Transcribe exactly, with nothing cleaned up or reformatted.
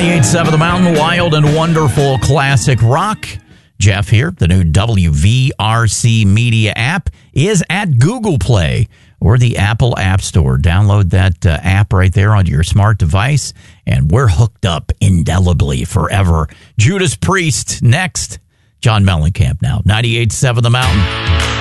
ninety-eight point seven The Mountain, wild and wonderful classic rock. Jeff here. The new W V R C Media app is at Google Play or the Apple App Store. Download that uh, app right there onto your smart device, and we're hooked up indelibly forever. Judas Priest next. John Mellencamp now. ninety-eight point seven The Mountain.